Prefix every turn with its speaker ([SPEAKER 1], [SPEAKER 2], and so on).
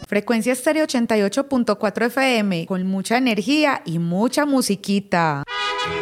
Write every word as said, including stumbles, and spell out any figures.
[SPEAKER 1] Frecuencia Estéreo ochenta y ocho punto cuatro F M, con mucha energía y mucha musiquita.